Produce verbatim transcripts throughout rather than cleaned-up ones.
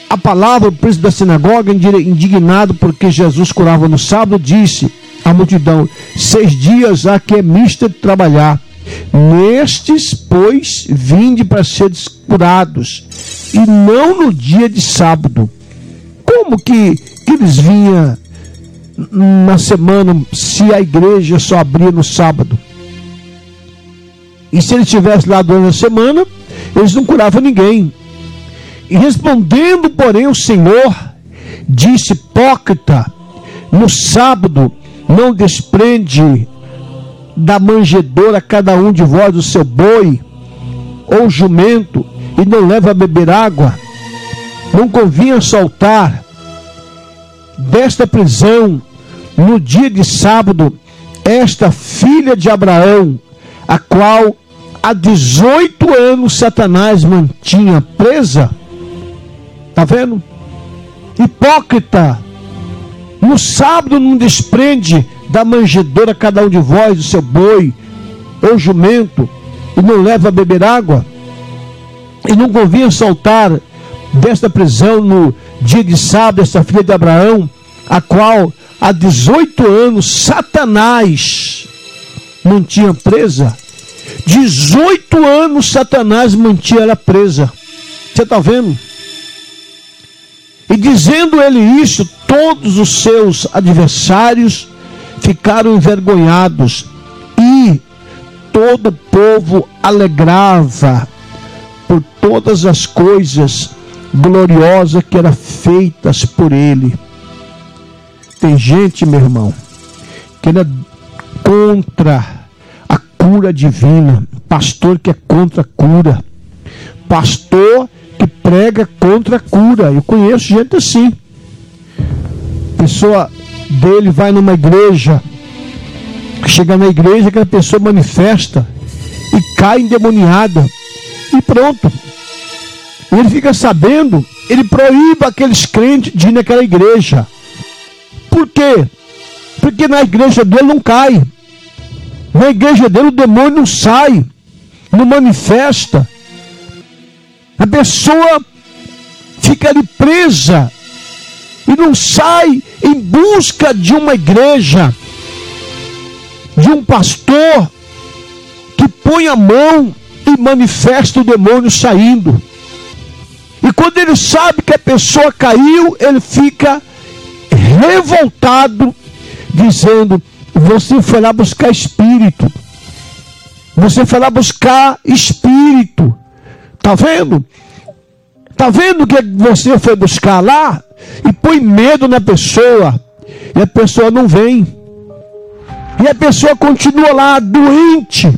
a palavra, o príncipe da sinagoga, indignado porque Jesus curava no sábado, disse à multidão: seis dias há que é misto de trabalhar. Nestes, pois, vinde para seres curados, e não no dia de sábado. Como que, que eles vinham na semana se a igreja só abria no sábado? E se ele estivesse lá durante a semana, eles não curavam ninguém. E respondendo, porém, o Senhor disse: hipócrita, no sábado não desprende da manjedoura cada um de vós o seu boi ou jumento, e não leva a beber água? Não convinha soltar desta prisão no dia de sábado esta filha de Abraão, a qual há dezoito anos Satanás mantinha presa? Está vendo? Hipócrita, no sábado não desprende da manjedoura cada um de vós o seu boi ou jumento, e não leva a beber água? E não convinha soltar desta prisão no dia de sábado esta filha de Abraão, a qual há dezoito anos Satanás mantinha presa? dezoito anos Satanás mantinha ela presa. Você está vendo? E dizendo ele isso, todos os seus adversários ficaram envergonhados, e todo o povo alegrava por todas as coisas gloriosas que eram feitas por ele. Tem gente, meu irmão, que é contra a cura divina, pastor que é contra a cura, pastor que prega contra a cura. Eu conheço gente assim. Pessoa dele vai numa igreja, chega na igreja, aquela pessoa manifesta e cai endemoniada, e pronto. Ele fica sabendo, ele proíbe aqueles crentes de ir naquela igreja. Por quê? Porque na igreja dele não cai, na igreja dele o demônio não sai, não manifesta. A pessoa fica ali presa e não sai em busca de uma igreja, de um pastor que põe a mão e manifesta o demônio saindo. E quando ele sabe que a pessoa caiu, ele fica revoltado, dizendo: você foi lá buscar espírito, você foi lá buscar espírito. Está vendo? Está vendo que você foi buscar lá? E põe medo na pessoa, e a pessoa não vem, e a pessoa continua lá doente,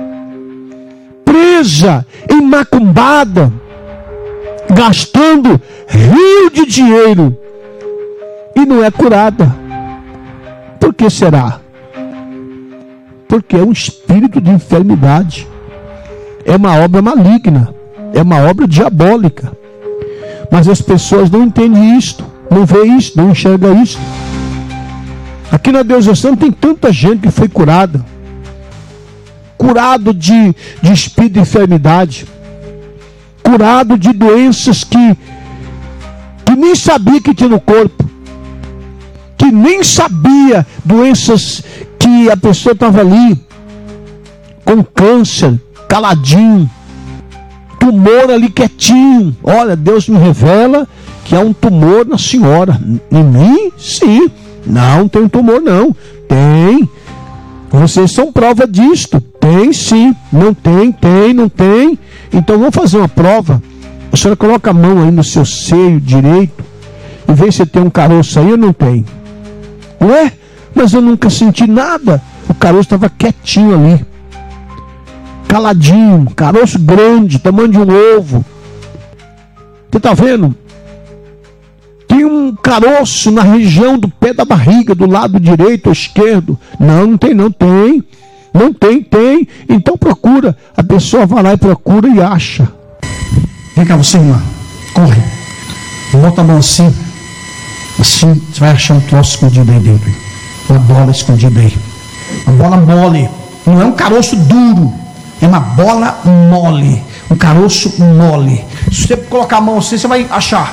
presa, macumbada, gastando rio de dinheiro, e não é curada. Por que será? Porque é um espírito de enfermidade, é uma obra maligna, é uma obra diabólica. Mas as pessoas não entendem isto, não vê isto, não enxerga isto. Aqui na Deus é Santo tem tanta gente que foi curada, curado de, de espírito de enfermidade, curado de doenças que, que nem sabia que tinha no corpo, que nem sabia, doenças que a pessoa estava ali com câncer, caladinho, tumor ali quietinho. Olha, Deus me revela que há um tumor na senhora. Em mim? Sim. Não, não tem tumor não. Tem. Vocês são prova disto. Tem sim. Não tem, tem, não tem. Então vamos fazer uma prova. A senhora coloca a mão aí no seu seio direito e vê se tem um caroço aí ou não tem. Ué? Mas eu nunca senti nada. O caroço estava quietinho ali, caladinho, caroço grande, tamanho de um ovo. Você está vendo? Tem um caroço na região do pé da barriga, do lado direito ou esquerdo. Não, não tem, não tem. Não tem, tem. Então procura. A pessoa vai lá e procura e acha. Vem cá você, irmã. Corre. Bota a mão assim. Assim, você vai achar um troço escondido aí dentro. Uma bola escondida aí. Uma bola mole. Não é um caroço duro. É uma bola mole. Um caroço mole. Se você colocar a mão assim, você vai achar.